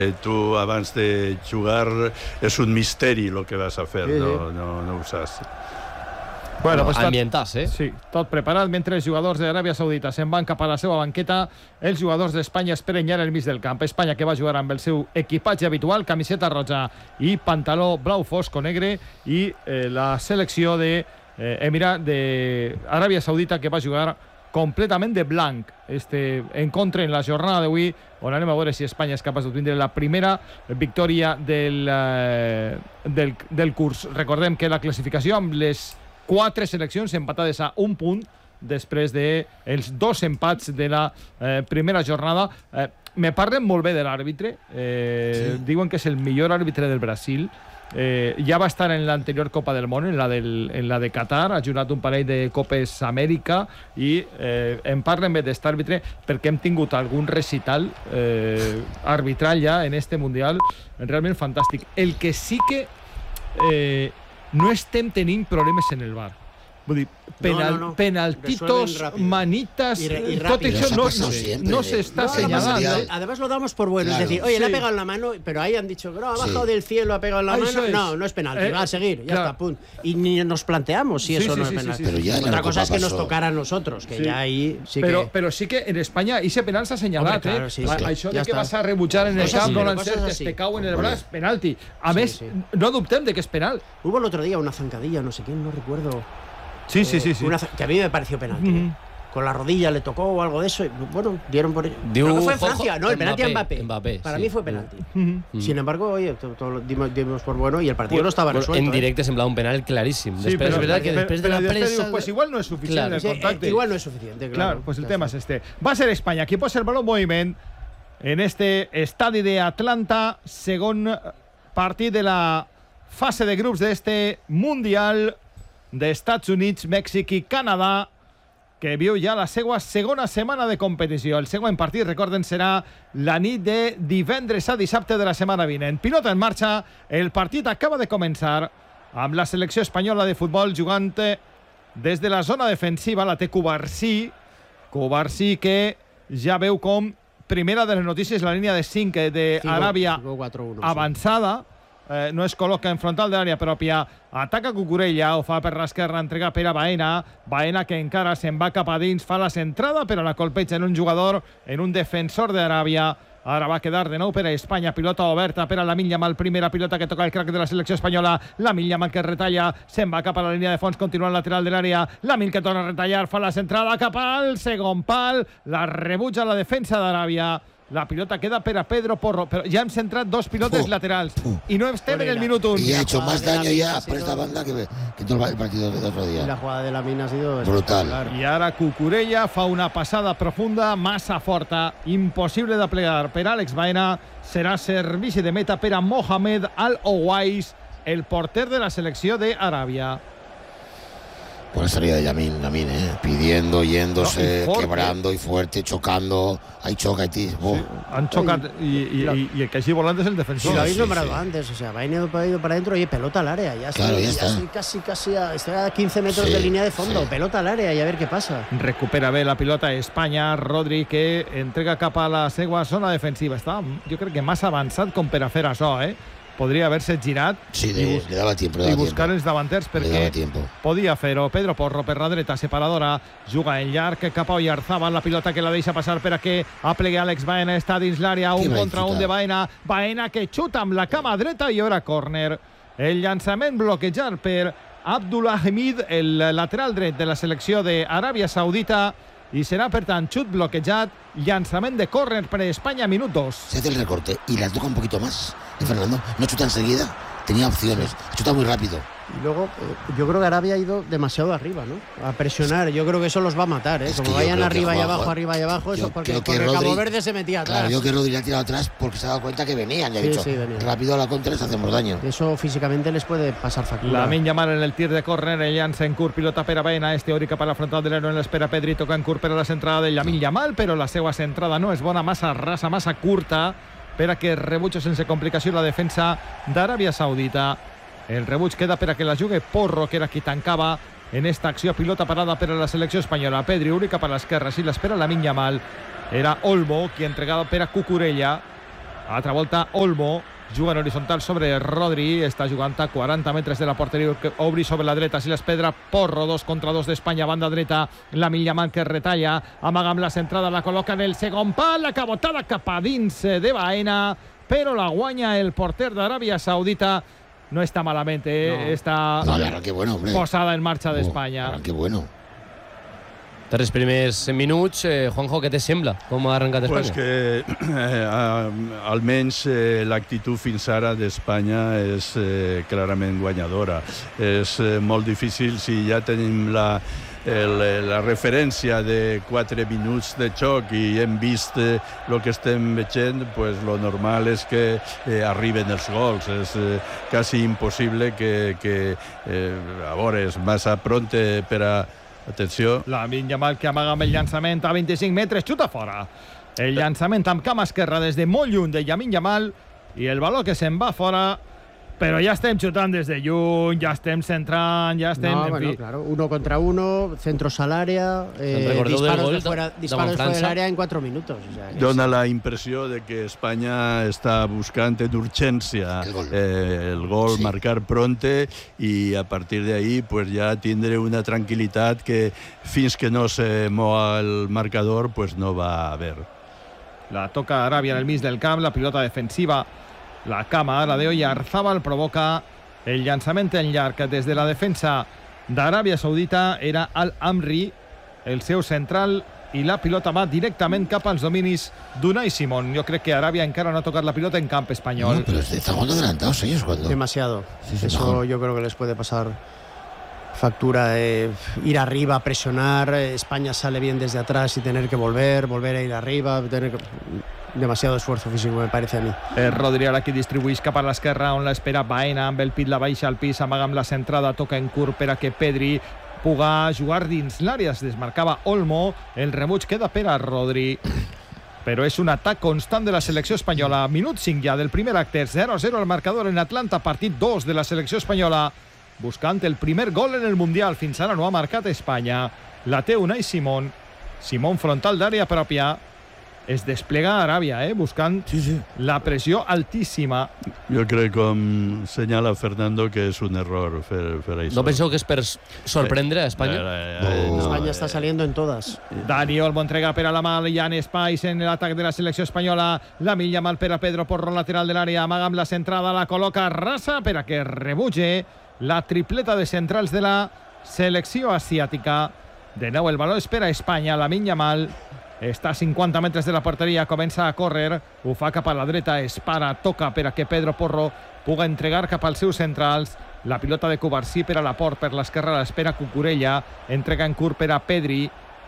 Tu abans de jugar és un misteri el que vas a fer, no ho saps. Bueno, pues ambientats, Sí, tot preparat, mentre els jugadors d'Aràbia Saudita se'n van cap a la seva banqueta, els jugadors d'Espanya esperen ja en el mig del camp. Espanya que va jugar amb el seu equipatge habitual, camiseta roja i pantaló blau fosc o negre, i la selecció d'Aràbia Saudita que va jugar completament de blanc este encontre en la jornada d'avui, on anem a veure si Espanya és capaç d'obtenir la primera victòria del curs. Recordem que la classificació amb les 4 seleccions empatades a un punt després dels 2 empats de la primera jornada. Me parlen molt bé de l'àrbitre, diuen que és el millor àrbitre del Brasil. Ja va estar en l'anterior Copa del Món, en la de Qatar, ha jugat un parell de Copes Amèrica, i em parlen bé d'este àrbitre perquè hem tingut algun recital arbitral ja en este Mundial realment fantàstic. El que sí que no estem tenint problemes en el VAR. Vull dir, penaltitos, manitas, tot això no se está señalando. Además lo damos por bueno, claro. Es decir, oye, le ha pegado en la mano, pero ahí han dicho, no, ha bajado del cielo, ha pegado en la mano. No es penalti, va a seguir, ya está, punto. Y ni nos planteamos si eso no es penalti. Otra cosa es que nos tocara a nosotros, que ya ahí sí que... Pero sí que en España ese penal s'ha assenyalat, això de que vas a rebutjar en el camp, no l'encertes, te cau en el braç, penalti. A més, no dubtem de que és penal. Hubo el otro día una zancadilla, no sé quién, no recuerdo. Sí. Que a mí me pareció penalti. Con la rodilla le tocó o algo de eso. Bueno, dieron por... Creo que fue en Francia. No, el penalti a Mbappé. Para mí fue penalti. Sin embargo, oye, dimos por bueno y el partido no estaba resuelto. En directe semblava un penal claríssim. Sí, després, però és veritat que després de la premsa... Pues igual no es suficient el contacte. Igual no es suficiente, claro. Pues el tema es este. Va a ser España qui posa el balón en moviment en este estadi de Atlanta, segon partit de la fase de grups d'este Mundial d'Estats Units, Mèxic i Canadà, que viu ja la seva segona setmana de competició. El següent partit, recorden, serà la nit de divendres a dissabte de la setmana vinent. Pilota en marxa, el partit acaba de començar amb la selecció espanyola de futbol jugant des de la zona defensiva. La té Cubarsí que ja veu com primera de les notícies la línia de 5 d'Aràbia avançada. No es col·loca en frontal de l'àrea pròpia, ataca Cucurella, ho fa per l'esquerra, entrega per a Baena que encara se'n va cap a dins, fa la centrada però la colpeja en un jugador, en un defensor d'Aràbia. Ara va quedar de nou per a Espanya, pilota oberta per a Lamine Yamal, primera pilota que toca el crack de la selecció espanyola. Lamine Yamal que retalla, se'n va cap a la línia de fons, continua al lateral de l'àrea. Lamine que torna a retallar, fa la centrada cap al segon pal, la rebutja la defensa d'Aràbia. La pilota queda per a Pedro Porro, pero ya han centrat 2 pilotes laterals y no estem en el minuto 1. Y ha hecho más daño ya por esta banda que todo el partido del otro día. La jugada de Lamine ha sido brutal. Y ara Cucurella fa una passada profunda, massa forta, impossible de plegar per Àlex Baena. Serà servici de meta per a Mohamed Al-Owais, el porter de la selecció d'Aràbia. Buena salida de Lamine, pidiendo, yéndose, quebrando y fuerte, chocando. Ahí choca, tío. Sí, han chocado y el que sigue volando es el defensor. Si lo habéis nombrado antes, o sea, va ido para adentro y pelota al área. Ya estoy a 15 metros de línea de fondo, pelota al área y a ver qué pasa. Recupera bé la pilota Espanya, Rodri que entrega cap a la seva zona defensiva. Està, jo crec que massa avançat com per a fer això, podria haver-se girat le daba tiempo, i buscar els davanters perquè podia fer-ho. Pedro Porro per la dreta, separadora, juga en llarg cap a Oyarzabal, la pilota que la deixa passar per a que aplegui Àlex Baena, està dins l'àrea, un contra un de Baena que xuta amb la cama dreta i ara córner. El llançament bloquejat per Abdullah Hamid, el lateral dret de la selecció d'Aràbia Saudita, y será, per tant, xut bloquejat, llançament de córner per España, minut 2. Se hace el recorte y la toca un poquito más. Fernando no chuta enseguida, tenía opciones, chuta muy rápido. Y luego, yo creo que Arabia ha ido demasiado arriba, ¿no? A presionar. Yo creo que eso los va a matar, ¿eh? Como vayan arriba y abajo, eso porque Cabo Verde se metía atrás. Claro, yo que Rodri ha tirado atrás porque se ha dado cuenta que venían, ya he dicho. Venían. Rápido a la contra les hacemos daño. Eso físicamente les puede pasar factura. Lamine Yamal en el tir de córner, el llança en curt, pilota per a Baena, teòrica per la frontal de l'Ero, en l'espera Pedri, toca en curt per a la centrada de Lamine Yamal, però la seva centrada no és bona, massa rasa, massa curta, per a que rebutja sense complicació la defensa d'Aràbia Saudita. El rebuig queda per a que la jugui Porro, que era qui tancava en esta acció. Pilota parada per a la selecció espanyola. Pedri obri cap a l'esquerra, si l'espera Lamine Yamal. Era Olmo qui entregava per a Cucurella. Altra volta Olmo, juga en horitzontal sobre Rodri, està jugant a 40 metres de la porteria, obri sobre la dreta, Silas Pedra, Porro, 2 contra 2 d'Espanya, banda dreta, Lamine Yamal que retalla, amaga amb la centrada, la col·loca en el segon pal, la cabotada cap a dins de Baena, però la guanya el porter d'Aràbia Saudita. No està malament, està posada en marxa d'Espanya. Que bueno. 3 primers minuts. Juanjo, què te sembla? Com ha arrencat Espanya? Pues que almenys l'actitud fins ara d'Espanya és clarament guanyadora. És molt difícil, si ja tenim la referència de 4 minuts de xoc i hem vist el que estem veient, pues lo normal és que arriben els gols. És quasi impossible que a veure, és massa pront per a... Atenció. Lamine Yamal que amaga amb el llançament a 25 metres, xuta fora. El llançament amb cama esquerra des de molt lluny de Lamine Yamal i el baló que se'n va fora, però ja estem xutant des de lluny, ja estem centrant, ja estem... No, bueno, claro, 1 contra 1, centros al área, disparos fuera del área en 4 minutos. O sea, dona la impressió de que Espanya està buscant en urgència el gol, sí, marcar pronte i a partir d'ahí pues ja tindre una tranquil·litat que fins que no se mova el marcador pues no va a haver. La toca Aràbia en el mig del camp, la pilota defensiva. La cama ara de Oyarzábal provoca el llançament en llarg des de la defensa d'Aràbia Saudita. Era Al-Amri, el seu central, i la pilota va directament cap als dominis d'Unai Simón. Jo crec que Aràbia encara no ha tocat la pilota en camp espanyol. No, pero están jugando adelantados ellos cuando... Demasiado. Sí, eso yo creo que les puede pasar factura. Ir arriba, presionar, España sale bien desde atrás y tener que volver a ir arriba, demasiado esfuerzo físico, me parece a mi. Rodri ara qui distribueix cap a l'esquerra, on l'espera Baena, amb el pit la baixa al pis, amaga amb la centrada, toca en curt per a que Pedri puga jugar dins l'àrea. Es desmarcava Olmo, el rebuig queda per a Rodri. Però és un atac constant de la selecció espanyola. Minut 5 ja del primer acte, 0-0 al marcador en Atlanta, partit 2 de la selecció espanyola, buscant el primer gol en el Mundial. Fins ara no ha marcat Espanya. La té Unai Simón. Simón frontal d'àrea pròpia. Es desplega a Aràbia, buscant la pressió altíssima. Jo crec, com senyala Fernando, que és un error fer això. ¿No penseu que és per sorprendre a Espanya? España está saliendo en todas. Dani Olmo entrega per a la mà, hi ha espais en l'atac de la selecció espanyola. Lamine Yamal per a Pedro Porro, lateral de l'àrea, amaga amb la centrada, la col·loca rasa per a que rebutge la tripleta de centrals de la selecció asiàtica. De nou el baló és per a Espanya. Lamine Yamal està a 50 metres de la porteria, comença a córrer, ho fa cap a la dreta, es para, toca per a que Pedro Porro puga entregar cap als seus centrals. La pilota de Cubarsí per a la Port, per l'esquerra l'espera Cucurella, entrega en curt per a Pedri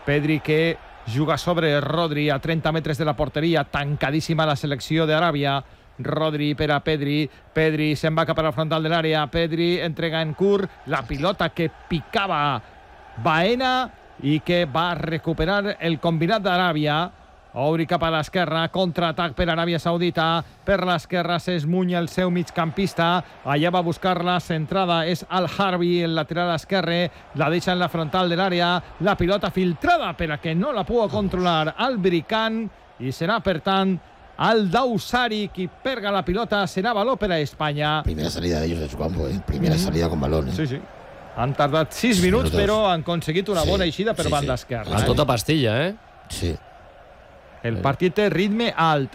que juga sobre Rodri a 30 metres de la porteria, tancadíssima la selecció d'Aràbia. Rodri per a Pedri se'n va cap a la frontal de l'àrea, Pedri entrega en curt, la pilota que picava Baena i que va recuperar el combinat d'Aràbia. Obri cap a l'esquerra, contraatac per Aràbia Saudita, per l'esquerra s'esmunya el seu migcampista, allà va buscar la centrada, és Al-Harbi, el lateral esquerre, la deixa en la frontal de l'àrea, la pilota filtrada per a que no la pugui controlar al Bricant, i serà per tant Al-Dawsari qui perga la pilota, serà baló per a Espanya. Primera salida de ellos de su campo, primera salida con balón. Sí. Han tardat 6 minuts, però han aconseguit una bona eixida per banda esquerra. A tota pastilla, Sí. El partit té ritme alt.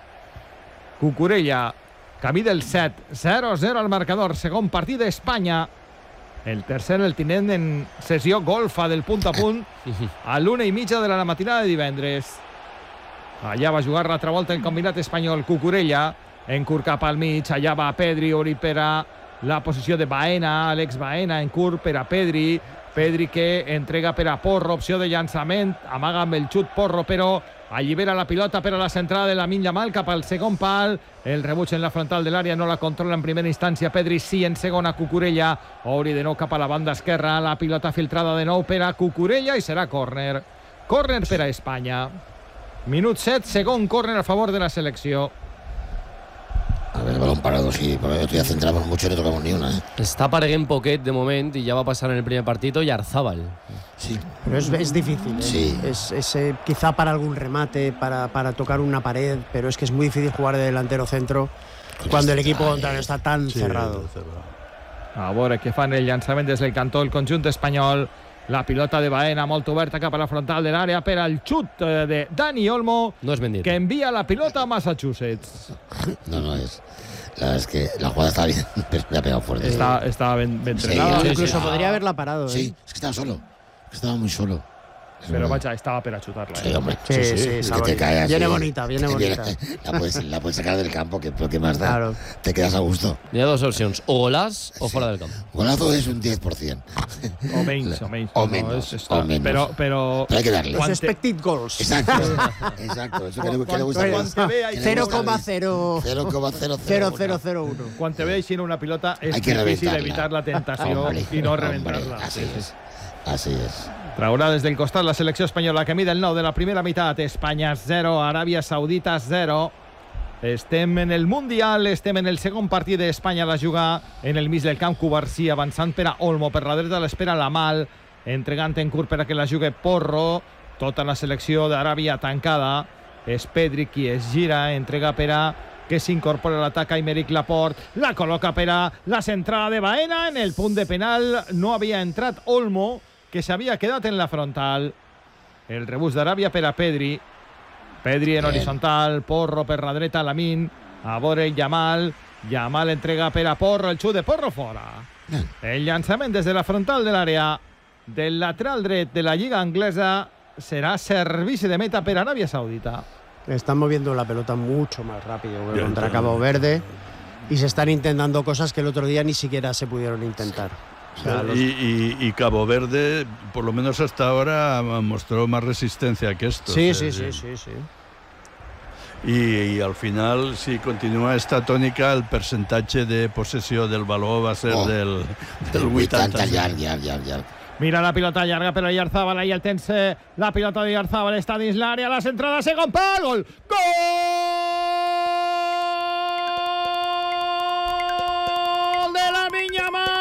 Cucurella, camí del 7, 0-0 al marcador, segon partit d'Espanya. El tercer el tindrem en sessió golfa del punt a punt a l'1:30 de la matinada de divendres. Allà va jugar l'altra volta el combinat espanyol. Cucurella, en curt cap al mig, allà va Pedri, obri per a la posició de Baena, Alex Baena en curt per a Pedri que entrega per a Porro, opció de llançament, amaga amb el xut Porro, però allibera la pilota per a la centrada de Lamine Yamal cap al segon pal, el rebuig en la frontal de l'àrea, no la controla en primera instància Pedri, sí en segona Cucurella, obri de nou cap a la banda esquerra, la pilota filtrada de nou per a Cucurella i serà córner per a Espanya. Minut 7, segon córner a favor de la selecció. A ver, el balón parado, sí, porque nosotros ya centramos mucho y no tocamos ni una, ¿eh? Està Apareguent poquet de moment y ya va a pasar en el primer partido y Arzábal. Sí. Pero es difícil, ¿eh? Sí. Es quizá para algún remate, para tocar una pared, pero es que es muy difícil jugar de delantero centro cuando el equipo contrario està tan cerrado. A veure què fan el llançament des del cantó el conjunt espanyol. La pilota de Baena molt oberta cap a la frontal de l'àrea per al xut de Dani Olmo, No es mentir. que envia la pilota a Massachusetts. No es. La verdad es que la jugada está bien, pero le ha pegado fuerte. Estava ben Sí, entrenada. sí, Incluso podría haberla parado, ¿eh? Sí, es que estaba solo. Estaba muy solo. Però vaja, estava per a xutar-la. Sí, hombre. Sí, Es que te cae así. Viene bonita, viene bonita. La puedes sacar del campo, que ¿qué más da? Claro. Te quedas a gusto. Hi ha dos opcions, o golàs o fora del camp. Golazo es un 10%. O menys. O menos, No, o menos. Però Pero hay que darle. Los expected goals. Exacto. Eso que le gusta. Quan te ve així 0,00001. Quan te ve així una pilota és Hay que difícil reventarla. evitar la tentació i no reventar-la. Así es. Traurà des del costat la selecció espanyola que mide el 9 de la primera meitat. Espanya 0, Aràbia Saudita 0. Estem en el Mundial, estem en el segon partit d'Espanya. La juga en el mig del camp Cubarsí, avançant per a Olmo. Per la dreta l'espera Lamal, entregant en curt per a que la jugui Porro. Tota la selecció d'Aràbia tancada. És Pedri qui es gira, entrega per a que s'incorpora a l'atac a Aymeric Laporte. La col·loca per a la centrada de Baena. En el punt de penal no havia entrat Olmo, que s'havia quedat en la frontal. El rebús d'Aràbia per a Pedri. Pedri en horitzontal, Porro per la dreta, Lamin, a veure Yamal entrega per a Porro, el xut de Porro fora. El llançament des de la frontal de l'àrea del lateral dret de la Lliga Anglesa serà servici de meta per Aràbia Saudita. Están moviendo la pelota mucho más rápido que contra Cabo Verde y se están intentando cosas que el otro día ni siquiera se pudieron intentar. O sea, y Cabo Verde, por lo menos hasta ahora, mostró más resistencia que esto. Sí. Y al final, si continúa esta tónica, el porcentaje de posesión del balón va a ser del 80. Ya. Mira la pilota llarga per a Oyarzabal, ahí el tens, la pilota de Oyarzabal està dins l'àrea, la centrada, segon pal, gol! Gol de Lamine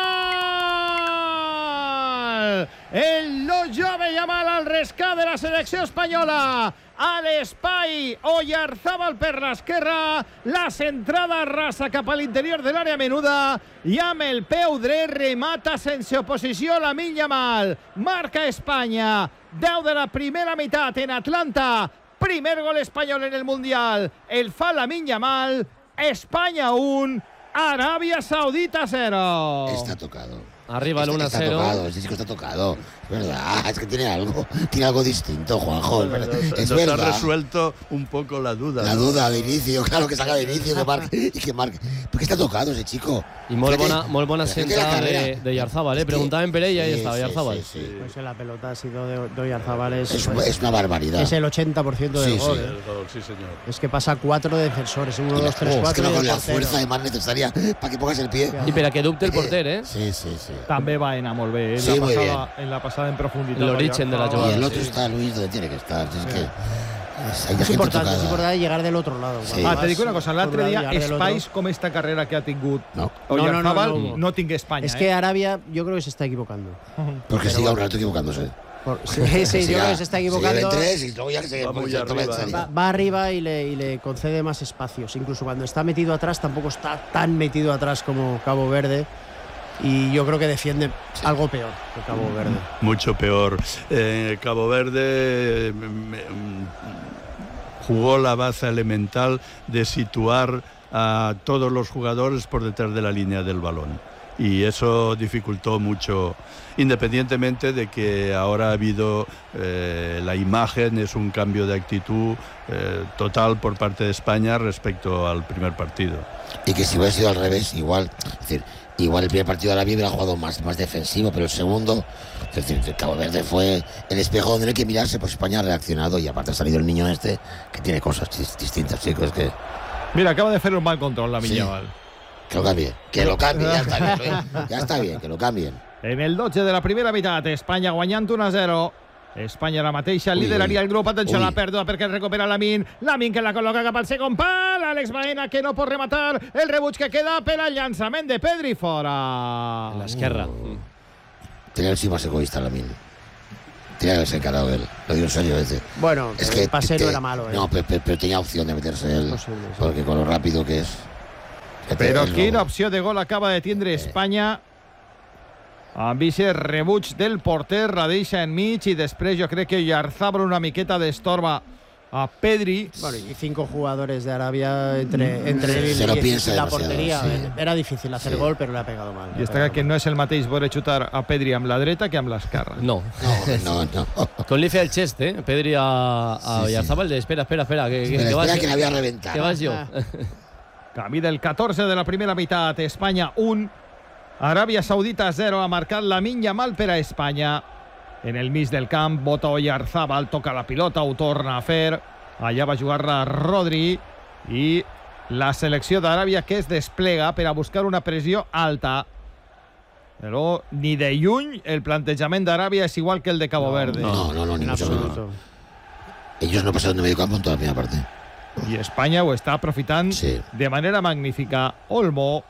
Yamal! El no jove Yamal al rescat de la selecció espanyola. A l'espai, Oyarzabal per l'esquerra, la centrada rasa cap a l'interior de l'àrea menuda i amb el peu dret remata sense oposició Lamine Yamal. Marca Espanya, 10 de la primera meitat en Atlanta. Primer gol espanyol en el Mundial. El fa Lamine Yamal. Espanya 1, Aràbia Saudita 0. Está tocado. Arriba el 1-0. Está tocado, ese chico está tocado. Es verdad, es que tiene algo distinto, Juanjo. Es Nos verdad. ha resuelto un poco la duda. La ¿no? duda de inicio, claro que salga de inicio, que marque. Porque está tocado ese chico. I molt bona centrada de Oyarzabal, Es que- Preguntaven per ell i ahí sí, estava sí, Oyarzabal. sí. Pues la pelota ha sido de Oyarzabal. Es una barbaridad. Es el 80% del Sí, gol. sí. ¿eh? El gol, sí, señor. Es que pasa 4 defensores, 1, 2, 3, Es 4 que y con el la portero. fuerza además necesaria para que pongas el pie. I per a que dubte el porter, eh? Sí. També va anar molt bé. Sí, muy En la passada en profunditat. L'origen de la Y jugada. el otro está, Luis, donde tiene que estar. Es que hay Es gente importante tocada. llegar del otro lado. Sí. Cuando te dic vas una cosa, por l'altre un dia lado, llegar del espais otro. com esta carrera que ha tingut No, Oyarzabal No. no tingué Espanya. Es que Arabia yo creo que se está equivocando. porque siga un rato equivocándose. Sí, yo creo que se está equivocando. Se lleven 3 y luego ya que se Va muy se tome en arriba. serio. Va arriba y le concede más espacios. Incluso cuando está metido atrás, tampoco está tan metido atrás como Cabo Verde. Y yo creo que defiende algo peor que Cabo Verde. Mucho peor. Cabo Verde jugó la baza elemental de situar a todos los jugadores por detrás de la línea del balón. Y eso dificultó mucho, independientemente de que ahora ha habido la imagen, es un cambio de actitud total por parte de España respecto al primer partido. Y que si hubiera sido al revés, igual. Es decir, igual el primer partido de Arabia hubiera jugado más defensivo, pero el segundo, es decir, el Cabo Verde fue el espejo donde no hay que mirarse, pues España ha reaccionado y aparte ha salido el niño este que tiene cosas distintas, chicos, que Mira, acaba de fer un mal control Lamine Yamal. lo cambie, ya está bien, ya está bien, que lo cambien. En el 12 de la primera meitat, Espanya guanyant 1-0. Espanya ara mateixa lideraria el grup. Atenció a la pèrdua perquè recupera Lamin que la col·loca cap al segon pal. Àlex Baena que no pot rematar. El rebuig que queda per al llançament de Pedri fora. A l'esquerra. Tenía el sí más egoísta Lamin. Tenía que haberse encarado él. Lo digo en serio. Bueno, es que el pase no era malo. No, pero tenía opción de meterse él. Posible, sí. Porque con lo rápido que es. Però quina opció de gol acaba de tindre Espanya amb aquest rebuig del porter, la deixa enmig i després jo crec que Oyarzabal una miqueta d'estorba a Pedri. Bueno, y 5 jugadores de Arabia entre la portería. Sí. Era difícil hacer gol, pero le ha pegado mal. I està que no és el mateix veure xutar a Pedri amb la dreta que amb l'esquerra. No. Con li feia el gest, Pedri a Oyarzabal de espera, que vas que l'havia reventat. Que vas jo. Camí del 14 de la primera meitat. Espanya 1, Aràbia Saudita 0. Ha marcat Lamine Yamal per a Espanya. En el mig del camp, bota Oyarzabal, toca la pilota, ho torna a fer. Allà va jugar-la Rodri i la selecció d'Aràbia que es desplega per a buscar una pressió alta. Però ni de lluny el plantejament d'Aràbia és igual que el de Cabo Verde. No, ni mucho menos. Ellos no pasaron de medio campo en toda la primera parte. I Espanya ho està aprofitant de manera magnífica. Olmo,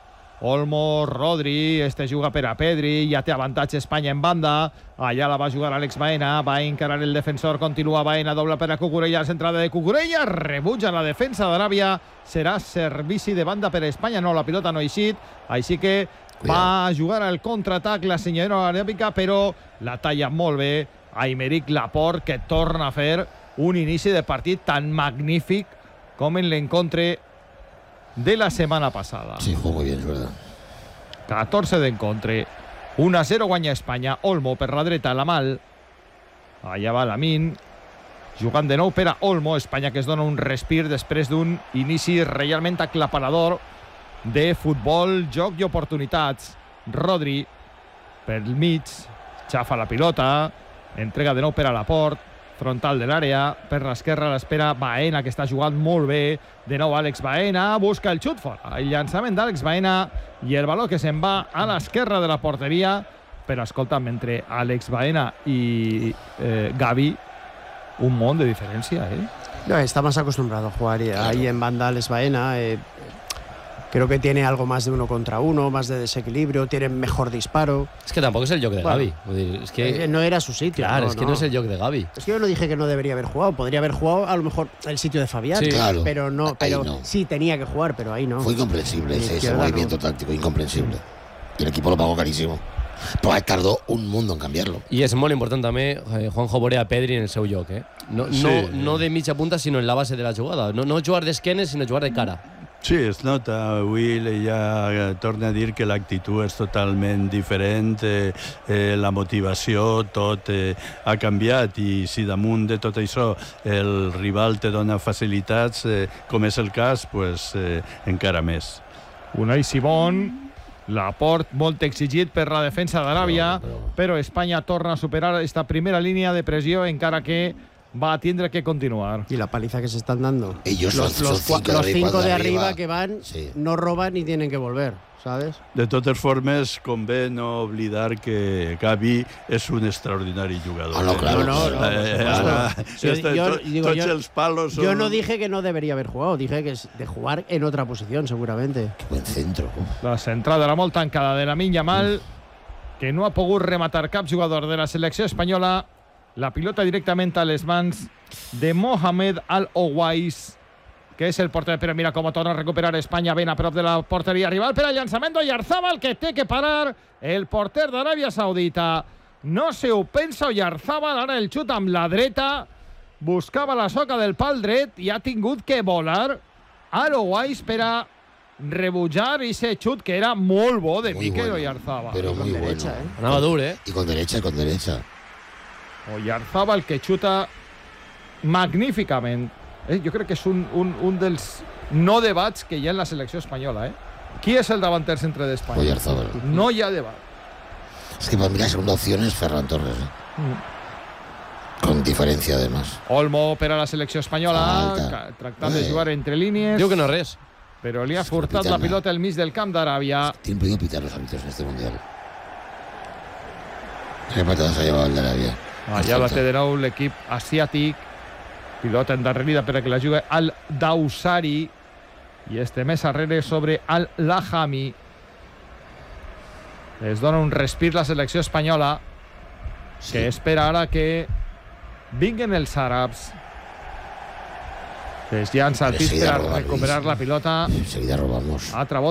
Rodri, juga per a Pedri, ja té avantatge Espanya en banda, allà la va jugar Àlex Baena, va encarar el defensor, continua Baena, dobla per a Cucurella, centrada de Cucurella, rebutja la defensa d'Aràbia, serà servici de banda per a Espanya, no, la pilota no ha eixit, així que va jugar al contraatac la senyora aràbica, però la talla molt bé Aymeric Laporte, que torna a fer un inici de partit tan magnífic com en l'encontre de la setmana passada. Sí, jugó muy bien, es verdad. 14 d'encontre. 1-0 guanya Espanya. Olmo per la dreta, la mal. Allà va Lamin. Jugant de nou per a Olmo. Espanya que es dona un respir després d'un inici realment aclaparador de futbol, joc i oportunitats. Rodri pel mig. Xafa la pilota. Entrega de nou per a Laporte. Frontal de l'àrea, per l'esquerra l'espera Baena, que està jugant molt bé. De nou Àlex Baena, busca el xut fora. El llançament d'Àlex Baena i el baló que se'n va a l'esquerra de la porteria. Però escolta, mentre Àlex Baena i Gavi, un món de diferència, No, está más acostumbrado a jugar ahí en banda Àlex Baena. Creo que tiene algo más de 1 contra 1, más de desequilibrio, tiene mejor disparo. Es que tampoco es el joc de Gavi. Es que no era su sitio. Claro, es que no es el joc de Gavi. Es que yo no dije que no debería haber jugado. Podría haber jugado a lo mejor el sitio de Fabián. Sí, claro. Pero no, sí tenía que jugar, pero ahí no. Fue incomprensible ese movimiento táctico, incomprensible. Y el equipo lo pagó carísimo. Però tardó un mundo en canviar-lo. I és molt important també, Juanjo, veure a Pedri en el seu lloc. No de mitja punta, sinó en la base de la jugada. No jugar d'esquenes, sinó jugar de cara. Sí, es nota. Avui ja torna a dir que l'actitud és totalment diferent, la motivació, tot ha canviat, i si damunt de tot això el rival te dona facilitats, com és el cas, pues, encara més. Unai Simón, Laporte molt exigit per la defensa d'Aràbia, però Espanya torna a superar esta primera línia de pressió, encara que va a tindre que continuar. Y la paliza que se están dando. Ellos los 5 de arriba que van, no roban y tienen que volver, ¿sabes? De totes formes, convé no oblidar que Gavi és un extraordinari jugador. No, claro. Tots els palos son... Yo no dije que no debería haber jugado, dije que es de jugar en otra posición, seguramente. Qué buen centro. La centrada era molt tancada de Lamine Yamal, que no ha pogut rematar cap jugador de la selecció espanyola. La pilota directament a les mans de Mohamed Al-Owais, que és el porter, però mira com torna a recuperar Espanya, ben a prop de la porteria rival, per al llançament d'Oyarzabal, que té que parar el porter d'Aràbia Saudita. No se ho pensa Oyarzabal, ara el xut amb la dreta, buscava la soca del pal dret i ha tingut que volar Al-Owais per a rebutjar ese xut que era molt bo de Mikel Oyarzabal. Pero muy bueno. Anava dur, Y con derecha, con derecha. Oyarzabal que xuta magníficament. Jo crec que és un dels no debats que hi ha en la selecció espanyola. Qui és el davanter centre d'Espanya? Oyarzabal. No hi ha debat. Es que para mí la segunda opción es Ferran Torres. Con diferencia, además. Olmo per a la selecció espanyola, tractant de jugar entre línies. Diu que no res. Però li ha furtat la pilota al mig del camp d'Aràbia. Tienen prohibido pitar los árbitros en este mundial. ¿Qué patadas ha llevado el de Arabia? Allà la té de nou l'equip asiàtic. Pilota endarrerida perquè la juga al Dausari. I este més arrere sobre al Lahami. Es dona un respir la selecció espanyola, que espera ara que vinguen els àrabs. Es llança al pis per a recuperar la pilota. Enseguida robamos. Altra volta